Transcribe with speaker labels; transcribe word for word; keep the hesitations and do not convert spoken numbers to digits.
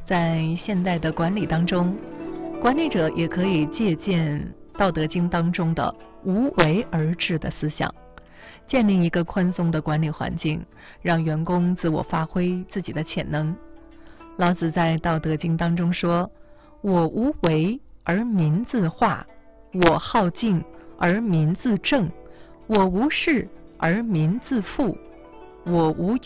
Speaker 1: 在现代的管理当中，管理者也可以借鉴《道德经》当中的无为而治的思想，建立一个宽松的管理环境，让员工自我发挥自己的潜能。老子在《道德经》当中说：我无为而民自化，我好静而民自正，我无事而民自富，我无